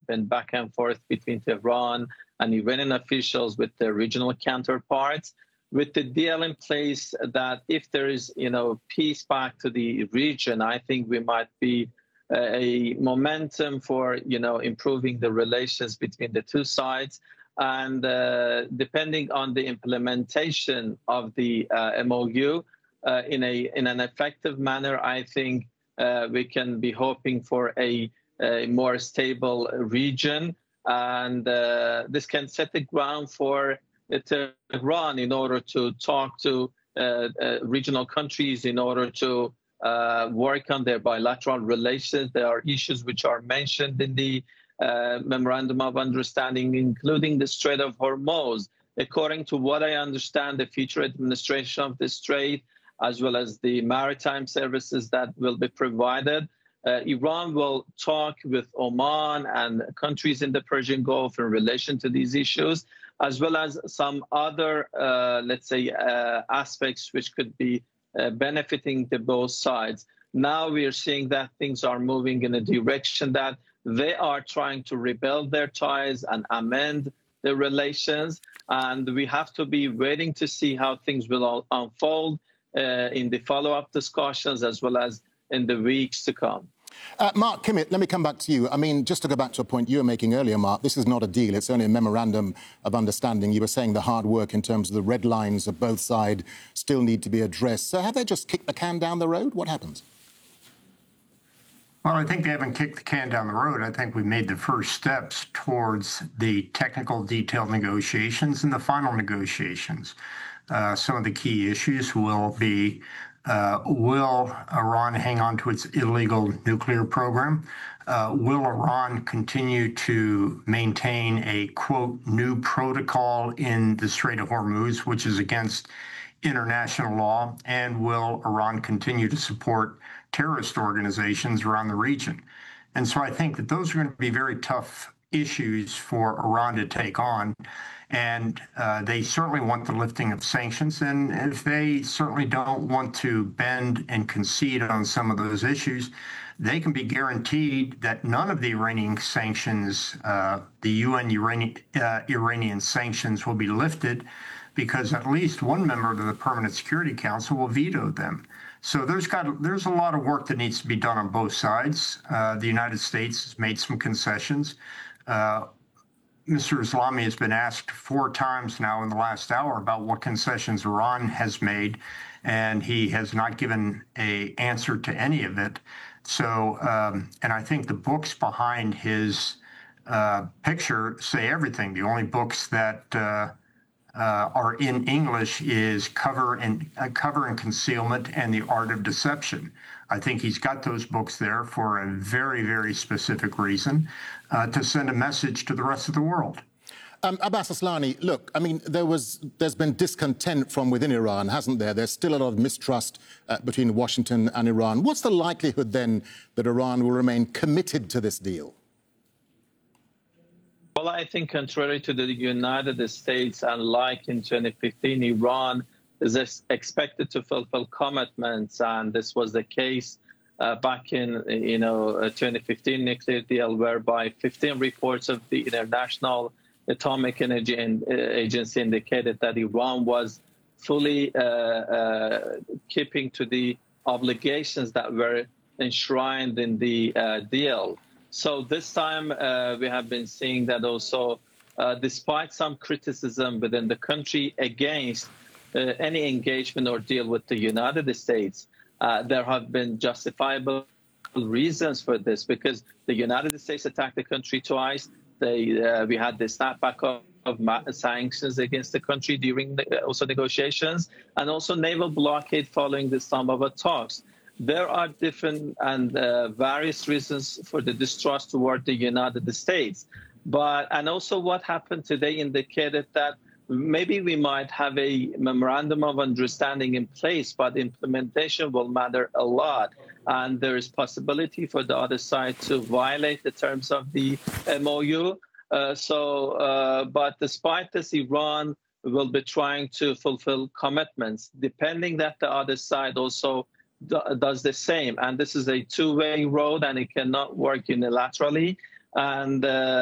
been back and forth between Tehran and Iranian officials with their regional counterparts. With the deal in place that if there is, peace back to the region, I think we might be a momentum for, improving the relations between the two sides. And depending on the implementation of the MOU in an effective manner, I think we can be hoping for a more stable region. And this can set the ground for Tehran in order to talk to regional countries in order to work on their bilateral relations. There are issues which are mentioned in the Memorandum of Understanding, including the Strait of Hormuz. According to what I understand, the future administration of the Strait, as well as the maritime services that will be provided, Iran will talk with Oman and countries in the Persian Gulf in relation to these issues, as well as some other, aspects which could be benefiting the both sides. Now we are seeing that things are moving in a direction that they are trying to rebuild their ties and amend the relations. And we have to be waiting to see how things will unfold in the follow-up discussions as well as in the weeks to come. Mark Kimmitt, let me come back to you. I mean, just to go back to a point you were making earlier, Mark, this is not a deal. It's only a memorandum of understanding. You were saying the hard work in terms of the red lines of both sides still need to be addressed. So have they just kicked the can down the road? What happens? Well, I think they haven't kicked the can down the road. I think we made the first steps towards the technical detailed negotiations and the final negotiations. Some of the key issues will be, will Iran hang on to its illegal nuclear program? Will Iran continue to maintain a, quote, new protocol in the Strait of Hormuz, which is against international law? And will Iran continue to support terrorist organizations around the region? And so I think that those are going to be very tough issues for Iran to take on. And they certainly want the lifting of sanctions. And if they certainly don't want to bend and concede on some of those issues, they can be guaranteed that none of the Iranian sanctions, the UN Iranian sanctions, will be lifted, because at least one member of the Permanent Security Council will veto them. So there's a lot of work that needs to be done on both sides. The United States has made some concessions. Mr. Islami has been asked 4 times now in the last hour about what concessions Iran has made, and he has not given an answer to any of it. So, and I think the books behind his picture say everything. The only books that are in English is Cover and Concealment and The Art of Deception. I think he's got those books there for a very, very specific reason, to send a message to the rest of the world. Abbas Aslani, look, I mean, there's been discontent from within Iran, hasn't there? There's still a lot of mistrust between Washington and Iran. What's the likelihood then that Iran will remain committed to this deal? Well, I think contrary to the United States, unlike in 2015, Iran is expected to fulfill commitments, and this was the case back in 2015 nuclear deal, whereby 15 reports of the International Atomic Energy Agency indicated that Iran was fully keeping to the obligations that were enshrined in the deal. So this time we have been seeing that also, despite some criticism within the country against any engagement or deal with the United States, there have been justifiable reasons for this, because the United States attacked the country twice. We had the snapback of sanctions against the country during also negotiations, and also naval blockade following the Islamabad talks. There are different and various reasons for the distrust toward the United States. And also what happened today indicated that maybe we might have a memorandum of understanding in place, but implementation will matter a lot. And there is possibility for the other side to violate the terms of the MOU. But despite this, Iran will be trying to fulfill commitments, depending that the other side also does the same. And this is a two-way road, and it cannot work unilaterally. And